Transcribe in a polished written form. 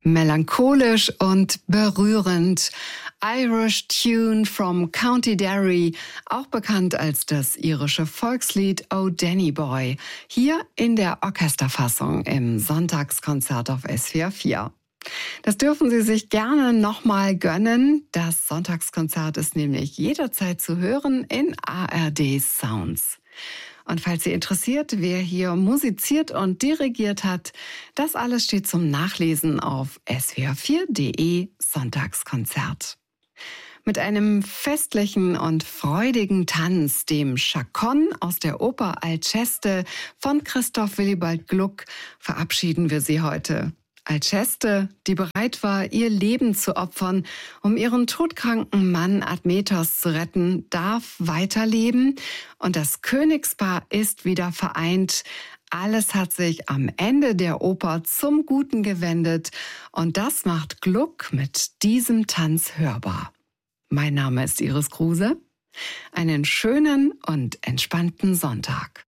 Melancholisch und berührend. Irish Tune from County Derry, auch bekannt als das irische Volkslied Oh Danny Boy, hier in der Orchesterfassung im Sonntagskonzert auf SWR4. Das dürfen Sie sich gerne nochmal gönnen. Das Sonntagskonzert ist nämlich jederzeit zu hören in ARD Sounds. Und falls Sie interessiert, wer hier musiziert und dirigiert hat, das alles steht zum Nachlesen auf swr4.de Sonntagskonzert. Mit einem festlichen und freudigen Tanz, dem Chaconne aus der Oper Alceste von Christoph Willibald Gluck, verabschieden wir Sie heute. Alceste, die bereit war, ihr Leben zu opfern, um ihren todkranken Mann Admetos zu retten, darf weiterleben und das Königspaar ist wieder vereint. Alles hat sich am Ende der Oper zum Guten gewendet und das macht Gluck mit diesem Tanz hörbar. Mein Name ist Iris Kruse. Einen schönen und entspannten Sonntag.